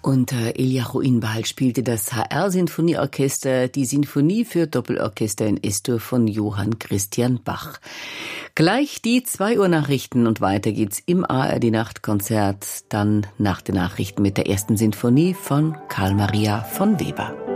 Unter Eliahu Inbal spielte das HR-Sinfonieorchester die Sinfonie für Doppelorchester in S-Dur von Johann Christian Bach. Gleich die 2 Uhr Nachrichten und weiter geht's im ARD-Nachtkonzert, dann nach den Nachrichten mit der ersten Sinfonie von Karl Maria von Weber.